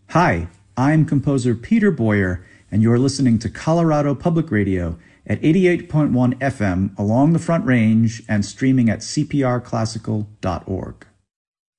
Hi, I'm composer Peter Boyer, and you're listening to Colorado Public Radio at 88.1 FM along the Front Range and streaming at cprclassical.org.